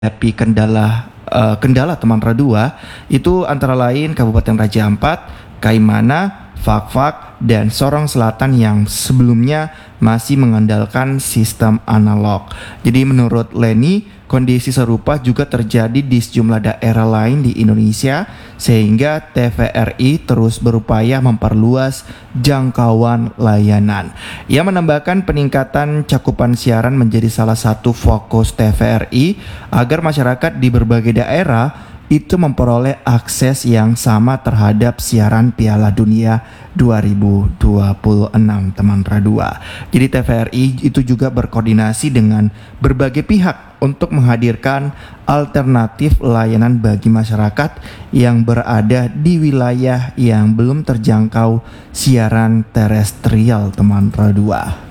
menghadapi kendala teman Radua itu antara lain Kabupaten Raja Ampat, Kaimana, Fakfak, dan Sorong Selatan yang sebelumnya masih mengandalkan sistem analog. Jadi menurut Leni, kondisi serupa juga terjadi di sejumlah daerah lain di Indonesia sehingga TVRI terus berupaya memperluas jangkauan layanan. Ia menambahkan peningkatan cakupan siaran menjadi salah satu fokus TVRI agar masyarakat di berbagai daerah itu memperoleh akses yang sama terhadap siaran Piala Dunia 2026 teman Radua. Jadi TVRI itu juga berkoordinasi dengan berbagai pihak untuk menghadirkan alternatif layanan bagi masyarakat yang berada di wilayah yang belum terjangkau siaran terestrial teman Radua.